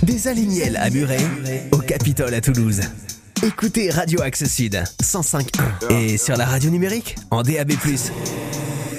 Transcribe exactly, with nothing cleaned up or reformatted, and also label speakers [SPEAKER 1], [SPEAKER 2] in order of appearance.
[SPEAKER 1] Des Alignels à Muret, au Capitole à Toulouse. Écoutez Radio Axe Sud, cent cinq point un. Et sur la radio numérique, en D A B plus.